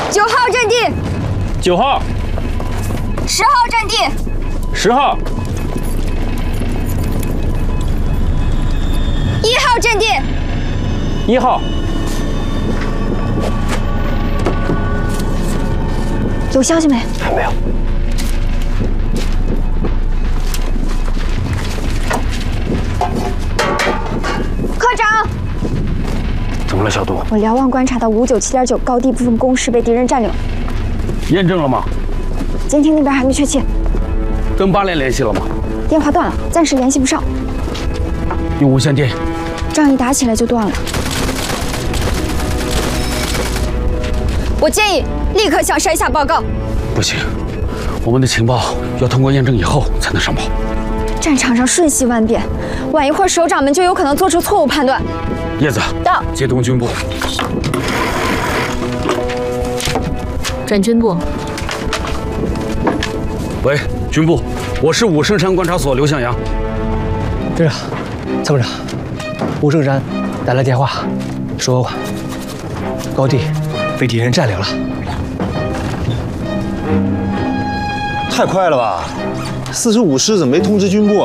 9号阵地 ，9号 ，10号阵地 ，10号 ，1号阵地 ，1号。 有消息没？ 还没有。 科长， 怎么了，小杜？ 我瞭望观察到597.9高地部分工事被敌人占领， 验证了吗？ 监听那边还没确切， 跟8连联系了吗？ 电话断了，暂时联系不上。 用无线电。 仗一打起来就断了。我建议立刻向山下报告。 不行，我们的情报要通过验证以后才能上报。 战场上瞬息万变，晚一会儿首长们就有可能做出错误判断。 叶子， 到， 接通军部。 转军部。 喂，军部，我是武圣山观察所刘向阳。 队长，参谋长，武圣山打来电话，说高地被敌人占领了。 太快了吧！45师怎么没通知军部